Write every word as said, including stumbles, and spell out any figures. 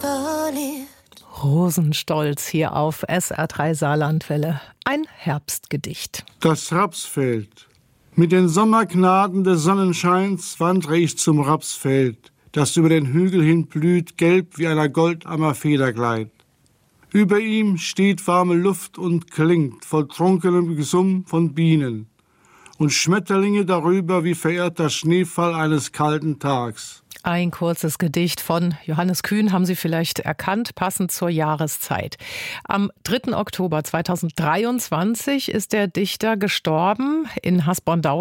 verliebt. Rosenstolz hier auf S R drei Saarlandwelle. Ein Herbstgedicht. Das Rapsfeld. Mit den Sommergnaden des Sonnenscheins wandre ich zum Rapsfeld, das über den Hügel hin blüht, gelb wie einer Goldammer Federkleid. Über ihm steht warme Luft und klingt voll trunkenem Gesumm von Bienen und Schmetterlinge darüber wie verehrter Schneefall eines kalten Tags. Ein kurzes Gedicht von Johannes Kühn haben Sie vielleicht erkannt, passend zur Jahreszeit. Am dritten Oktober zweitausenddreiundzwanzig ist der Dichter gestorben in Hasborn-Dauer.